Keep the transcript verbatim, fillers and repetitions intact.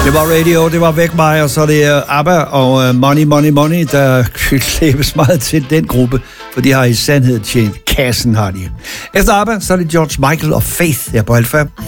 Det var Radio, det var Væk Mig, og så er det uh, ABBA og uh, Money, Money, Money, der klæbes meget til den gruppe, for de har i sandhed tjent kassen, har de. Efter ABBA, så er det George Michael og Faith her på Alpha.